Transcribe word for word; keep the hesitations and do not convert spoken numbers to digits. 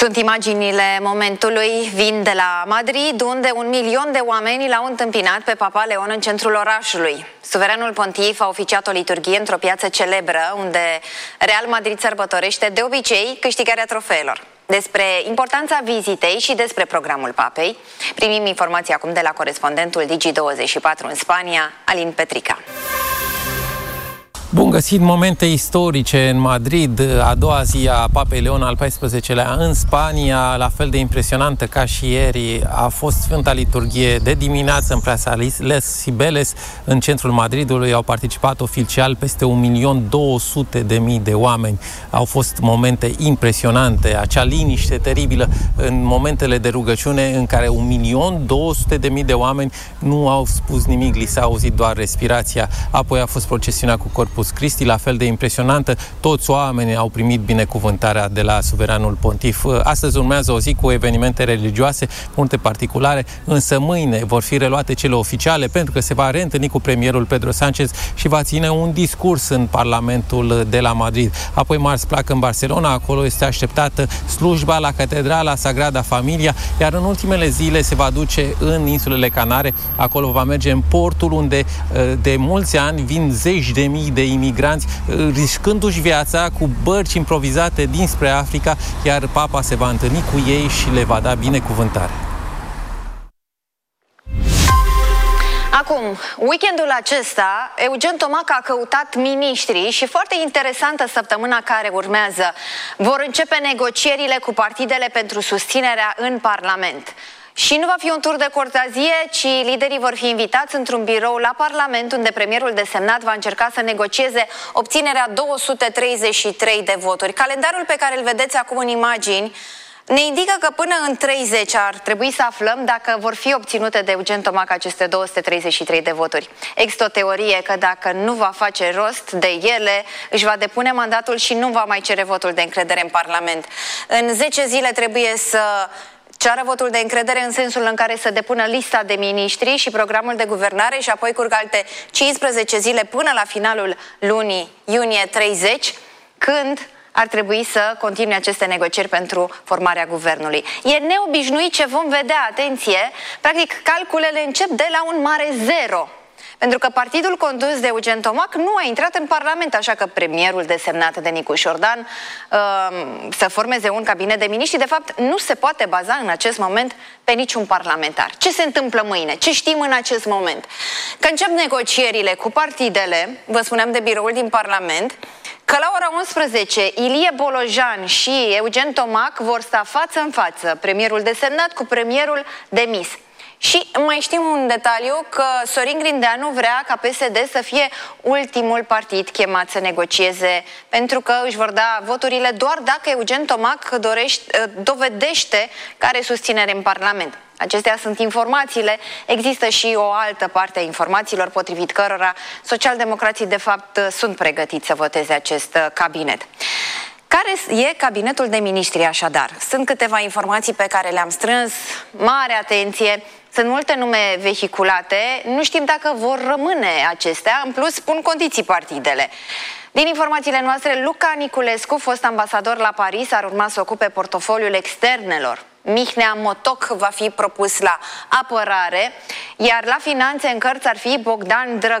Sunt imaginile momentului, vin de la Madrid, unde un milion de oameni l-au întâmpinat pe Papa Leon în centrul orașului. Suveranul pontif a oficiat o liturghie într-o piață celebră, unde Real Madrid sărbătorește de obicei câștigarea trofeelor. Despre importanța vizitei și despre programul papei primim informații acum de la corespondentul Digi douăzeci și patru în Spania, Alin Petrica. Bun găsit, momente istorice în Madrid, a doua zi a Papei Leon al paisprezecelea în Spania, la fel de impresionantă ca și ieri, a fost Sfânta Liturghie de dimineață în Plaza Les Cibeles, în centrul Madridului. Au participat oficial peste un milion două sute de mii de oameni. Au fost momente impresionante, acea liniște teribilă în momentele de rugăciune în care un milion două sute de mii de oameni nu au spus nimic, li s-a auzit doar respirația. Apoi a fost procesiunea cu Corpus Christi, la fel de impresionantă. Toți oamenii au primit binecuvântarea de la suveranul pontif. Astăzi urmează o zi cu evenimente religioase, multe particulare, însă mâine vor fi reluate cele oficiale, pentru că se va reîntâlni cu premierul Pedro Sánchez și va ține un discurs în Parlamentul de la Madrid. Apoi marți pleacă în Barcelona, acolo este așteptată slujba la Catedrala Sagrada Familia, iar în ultimele zile se va duce în insulele Canare, acolo va merge în portul unde de mulți ani vin zeci de mii de imigranți, riscându-și viața cu bărci improvizate dinspre Africa, iar Papa se va întâlni cu ei și le va da binecuvântare. Acum, weekendul acesta, Eugen Tomac a căutat miniștrii și foarte interesantă săptămâna care urmează. Vor începe negocierile cu partidele pentru susținerea în Parlament. Și nu va fi un tur de cortezie, ci liderii vor fi invitați într-un birou la Parlament, unde premierul desemnat va încerca să negocieze obținerea două sute treizeci și trei de voturi. Calendarul pe care îl vedeți acum în imagini ne indică că până în treizeci ar trebui să aflăm dacă vor fi obținute de Eugen Tomac aceste două sute treizeci și trei de voturi. Există o teorie că dacă nu va face rost de ele, își va depune mandatul și nu va mai cere votul de încredere în Parlament. În zece zile trebuie să ceară votul de încredere în sensul în care să depună lista de miniștri și programul de guvernare și apoi curg alte cincisprezece zile până la finalul lunii iunie treizeci, când ar trebui să continue aceste negocieri pentru formarea guvernului. E neobișnuit ce vom vedea, atenție, practic calculele încep de la un mare zero. Pentru că partidul condus de Eugen Tomac nu a intrat în Parlament, așa că premierul desemnat de Nicu Șordan uh, să formeze un cabinet de miniștri, de fapt, nu se poate baza în acest moment pe niciun parlamentar. Ce se întâmplă mâine? Ce știm în acest moment? Că încep negocierile cu partidele, vă spuneam de biroul din Parlament, că la ora unsprezece Ilie Bolojan și Eugen Tomac vor sta față în față, premierul desemnat cu premierul demis. Și mai știm un detaliu, că Sorin Grindeanu vrea ca P S D să fie ultimul partid chemat să negocieze, pentru că își vor da voturile doar dacă Eugen Tomac dorește, dovedește că are susținere în Parlament. Acestea sunt informațiile. Există și o altă parte a informațiilor potrivit cărora socialdemocrații de fapt sunt pregătiți să voteze acest cabinet. Care e cabinetul de miniștri așadar? Sunt câteva informații pe care le-am strâns. Mare atenție! Sunt multe nume vehiculate, nu știm dacă vor rămâne acestea, în plus pun condiții partidele. Din informațiile noastre, Luca Niculescu, fost ambasador la Paris, ar urma să ocupe portofoliul externelor. Mihnea Motoc va fi propus la apărare, iar la finanțe în cărți ar fi Bogdan Drăg